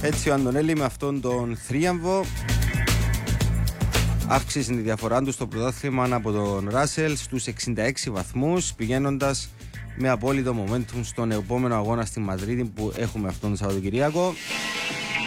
Έτσι ο Αντωνέλη με αυτόν τον θρίαμβο αύξησε τη διαφορά του στο πρωτάθλημα από τον Ράσελ στους 66 βαθμούς, πηγαίνοντας με απόλυτο momentum στον επόμενο αγώνα στη Μαδρίτη που έχουμε αυτόν τον Σαββατοκυριακό.